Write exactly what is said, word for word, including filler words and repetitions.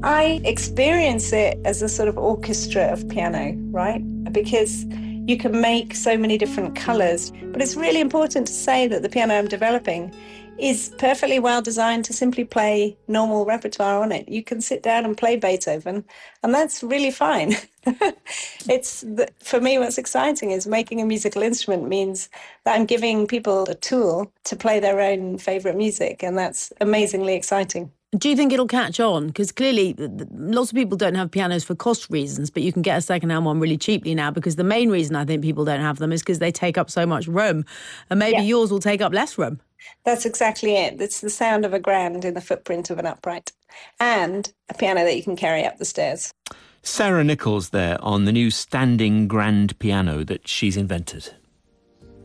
I experience it as a sort of orchestra of piano, right? Because you can make so many different colours. But it's really important to say that the piano I'm developing is perfectly well designed to simply play normal repertoire on it. You can sit down and play Beethoven, and that's really fine. It's the, for me, what's exciting is making a musical instrument means that I'm giving people a tool to play their own favourite music, and that's amazingly exciting. Do you think it'll catch on? Because clearly lots of people don't have pianos for cost reasons, but you can get a second-hand one really cheaply now, because the main reason I think people don't have them is because they take up so much room, and maybe Yeah. yours will take up less room. That's exactly it. It's the sound of a grand in the footprint of an upright, and a piano that you can carry up the stairs. Sarah Nichols there on the new standing grand piano that she's invented.